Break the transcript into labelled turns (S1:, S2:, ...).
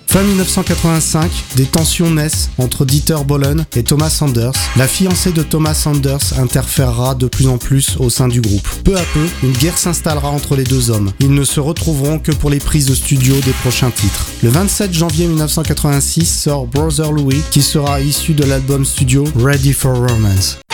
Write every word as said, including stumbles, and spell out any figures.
S1: Fin dix-neuf cent quatre-vingt-cinq, des tensions naissent entre Dieter Bohlen et Thomas Anders. La fiancée de Thomas Anders interférera de plus en plus au sein du groupe. Peu à peu, une guerre s'installera entre les deux hommes. Ils ne se retrouveront que pour les prises de studio des prochains titres. Le vingt-sept janvier dix-neuf cent quatre-vingt-six sort Brother Louie, qui sera issu de l'album studio Ready for Romance.